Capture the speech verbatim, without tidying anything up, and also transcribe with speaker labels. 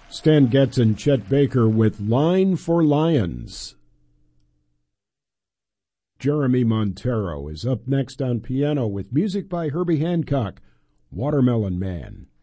Speaker 1: Stan Getz and Chet Baker with Line for Lions. Jeremy Montero is up next on piano with music by Herbie Hancock, Watermelon Man.